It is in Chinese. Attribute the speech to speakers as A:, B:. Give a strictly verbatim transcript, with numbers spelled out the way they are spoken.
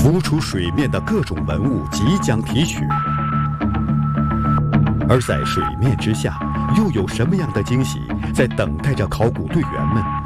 A: 浮出水面的各种文物即将提取，而在水面之下，又有什么样的惊喜在等待着考古队员们？